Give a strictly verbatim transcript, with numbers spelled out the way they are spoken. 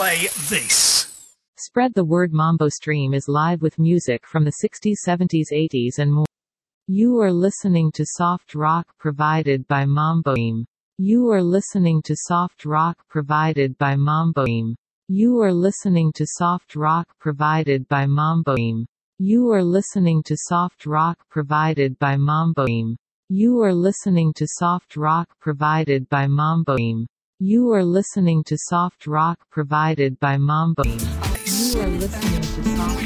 play this. Spread the word. Mambo Stream is live with music from the sixties, seventies, eighties and more. You are listening to soft rock provided by Mambo Stream. You are listening to soft rock provided by Mambo Stream. You are listening to soft rock provided by Mambo Stream. You are listening to soft rock provided by Mambo Stream. You are listening to soft rock provided by Mambo Stream. You are listening to soft rock provided by Mambo Stream. You are listening to soft